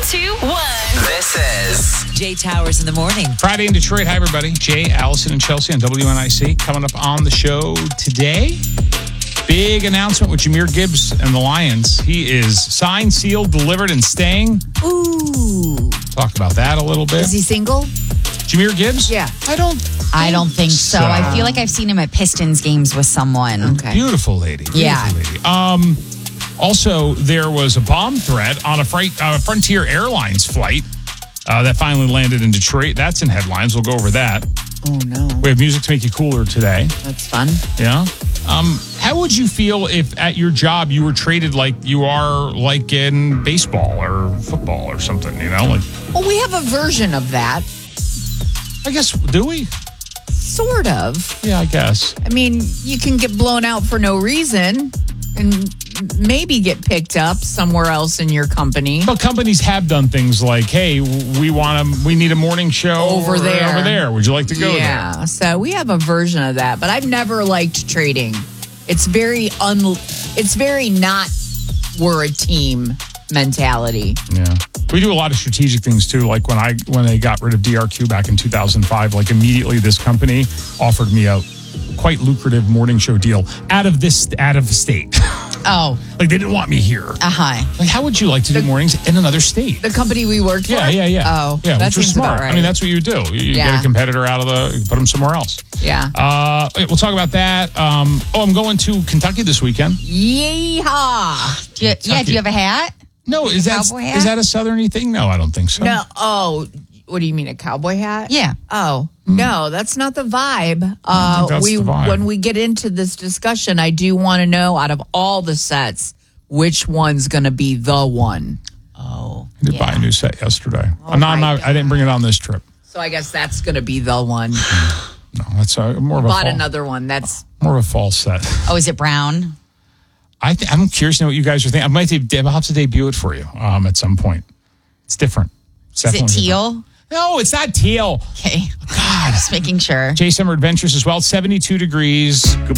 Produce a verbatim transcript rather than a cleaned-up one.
two, one. This is Jay Towers in the morning. Friday in Detroit. Hi, everybody. Jay, Allison, and Chelsea on W N I C. Coming up on the show today, big announcement with Jahmyr Gibbs and the Lions. He is signed, sealed, delivered, and staying. Ooh. Talk about that a little bit. Is he single? Jahmyr Gibbs? Yeah. I don't I don't think so. So- I feel like I've seen him at Pistons games with someone. Okay. Beautiful lady. Beautiful Yeah. lady. Um, also, there was a bomb threat on a freight, uh, Frontier Airlines flight uh, that finally landed in Detroit. That's in headlines. We'll go over that. Oh, no. We have music to make you cooler today. That's fun. Yeah. Um, how would you feel if at your job you were treated like you are like in baseball or football or something, you know? Like, Well, we have a version of that. I guess, do we? Sort of. Yeah, I guess. I mean, you can get blown out for no reason and maybe get picked up somewhere else in your company. But companies have done things like, hey, we want to, we need a morning show Over there. Over there. Would you like to go there? Yeah, so we have a version of that, but I've never liked trading. It's very un. It's very not we're a team mentality. Yeah. We do a lot of strategic things too. Like when I when they got rid of D R Q back in two thousand five, like immediately this company offered me a quite lucrative morning show deal out of this out of state. Oh, Like they didn't want me here. uh-huh. Like how would you like to do mornings in another state? The company we worked Yeah, for. yeah, yeah. Oh, yeah, that which was seems smart. about right. I mean, that's what you do. You, you get Yeah. a competitor out of the, you put them somewhere else. Yeah. Uh, okay, we'll talk about that. Um, oh, I'm going to Kentucky this weekend. Yeehaw! Do you, yeah, do you have a hat? No, is that cowboy hat? is that a Southerny thing? No, I don't think so. No. Oh, what do you mean, a cowboy hat? Yeah. Oh, no, that's not the vibe. Uh, that's we the vibe. When we get into this discussion, I do want to know out of all the sets, which one's going to be the one. Oh. I did buy a new set yesterday. I'm not, I'm my not, I didn't bring it on this trip. So I guess that's going to be the one. No, that's a, more of a Bought fall, another one. That's more of a fall set. Oh, is it brown? I th- I'm curious to know what you guys are thinking. I might de- I'll have to debut it for you um, at some point. It's different. It's Is it definitely teal? different. No, it's not teal. Okay. God. Just making sure. Jay Summer Adventures as well. seventy-two degrees. Good